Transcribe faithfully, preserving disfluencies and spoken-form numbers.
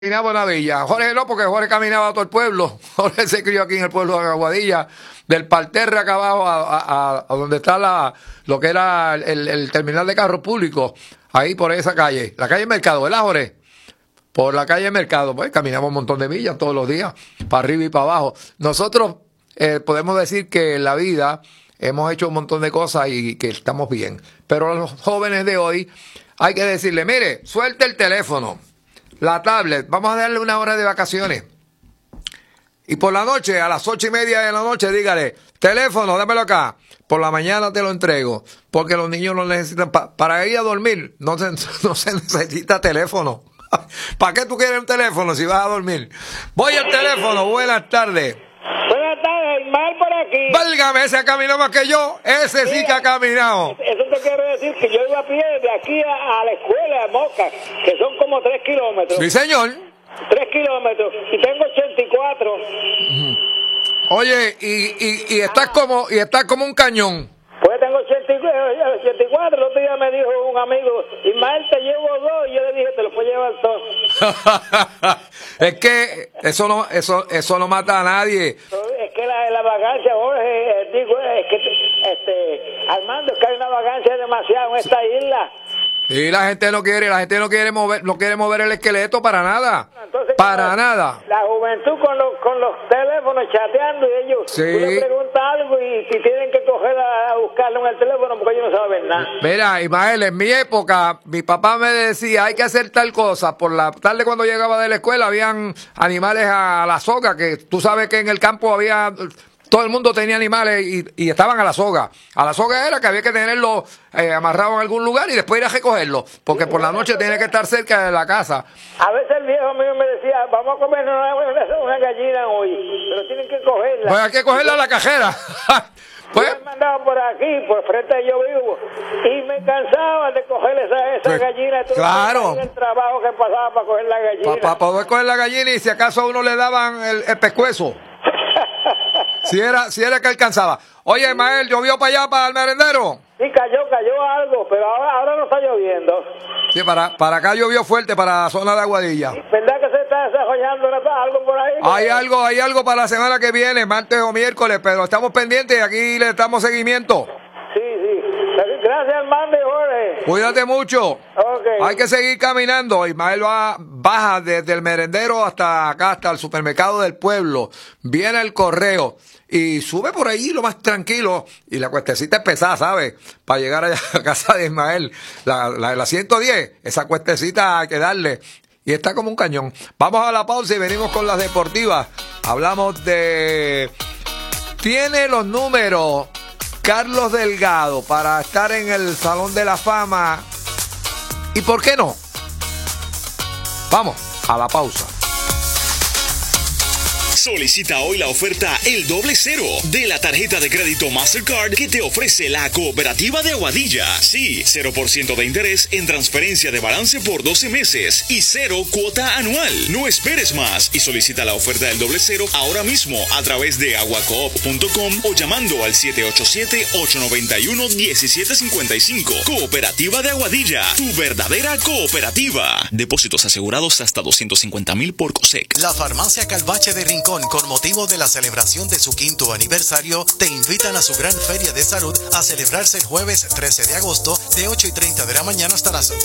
Caminaba en la villa. Jorge no, porque Jorge caminaba a todo el pueblo. Jorge se crió aquí en el pueblo de Aguadilla, del parterre acá abajo a, a, a donde está la, lo que era el, el terminal de carros públicos, ahí por esa calle, la calle Mercado, ¿verdad, Jorge? Por la calle Mercado, pues caminamos un montón de millas todos los días, para arriba y para abajo. Nosotros eh, podemos decir que en la vida hemos hecho un montón de cosas y que estamos bien. Pero a los jóvenes de hoy hay que decirle, mire, suelte el teléfono, la tablet, vamos a darle una hora de vacaciones. Y por la noche, a las ocho y media de la noche, dígale, teléfono, dámelo acá. Por la mañana te lo entrego. Porque los niños no necesitan, pa, para ir a dormir, no se, no se necesita teléfono. ¿Para qué tú quieres un teléfono si vas a dormir? Voy al teléfono, buenas tardes. Buenas tardes, Ismael por aquí. Válgame, ese ha caminado más que yo. Ese sí, sí que ha caminado. Eso te quiero decir, que yo iba a pie de aquí a, a la escuela de Moca, que son como tres kilómetros. Sí, señor. Tres kilómetros, y tengo ochenta y cuatro. Oye, y, y, y estás ah. como y estás como un cañón. Pues tengo ochenta y cuatro, el otro día me dijo un amigo, Ismael, te llevo dos, y yo le dije, te lo puedo llevar dos. Es que eso no eso eso no mata a nadie. Es que la, la vagancia, Jorge, eh, digo, es que, este, Armando, es que hay una vagancia demasiado en esta isla. Y la gente no quiere, la gente no quiere mover, no quiere mover el esqueleto para nada. Entonces, para nada. La juventud con los con los teléfonos chateando y ellos, sí. Tú le preguntas algo y, y tienen que coger a, a buscarlo en el teléfono porque ellos no saben nada. Mira, Ismael, en mi época, mi papá me decía, hay que hacer tal cosa. Por la tarde cuando llegaba de la escuela habían animales a la soga, que tú sabes que en el campo había... Todo el mundo tenía animales y, y estaban a la soga. A la soga era que había que tenerlos eh, amarrados en algún lugar y después ir a recogerlos, porque por la noche tiene que estar cerca de la casa. A veces el viejo mío me decía, vamos a comer una, una, una gallina hoy, pero tienen que cogerla. Pues hay que cogerla a la cajera. Pues me mandaba por aquí, por frente de yo vivo, y me cansaba de coger esa, esa pues, gallina. Claro. El trabajo que pasaba para coger la gallina. Para pa poder coger la gallina y si acaso a uno le daban el, el pescuezo. Si era, si era que alcanzaba. Oye, Ismael, ¿llovió para allá, para el merendero? Sí, cayó, cayó algo, pero ahora, ahora no está lloviendo. Sí, para, para acá llovió fuerte, para la zona de Aguadilla. ¿Verdad que se está desarrollando algo por ahí? Hay algo, hay algo para la semana que viene, martes o miércoles, pero estamos pendientes y aquí le damos seguimiento. Sí, sí. Gracias, Armando y Jorge. Cuídate mucho. Okay. Hay que seguir caminando. Ismael va, baja desde el merendero hasta acá, hasta el supermercado del pueblo. Viene el correo y sube por ahí lo más tranquilo. Y la cuestecita es pesada, ¿sabes? Para llegar allá a casa de Ismael. La, la, la ciento diez, esa cuestecita hay que darle. Y está como un cañón. Vamos a la pausa y venimos con las deportivas. Hablamos de... Tiene los números... Carlos Delgado para estar en el Salón de la Fama. ¿Y por qué no? Vamos a la pausa. Solicita hoy la oferta El Doble Cero de la tarjeta de crédito Mastercard que te ofrece la Cooperativa de Aguadilla. Sí, cero por ciento de interés en transferencia de balance por doce meses y cero cuota anual. No esperes más y solicita la oferta del Doble Cero ahora mismo a través de aguacoop punto com o llamando al siete ocho siete, ocho nueve uno, uno siete cinco cinco. Cooperativa de Aguadilla, tu verdadera cooperativa. Depósitos asegurados hasta doscientos cincuenta mil por COSEC. La Farmacia Calvache de Rincón, con motivo de la celebración de su quinto aniversario, te invitan a su gran feria de salud a celebrarse el jueves trece de agosto de ocho y treinta de la mañana hasta las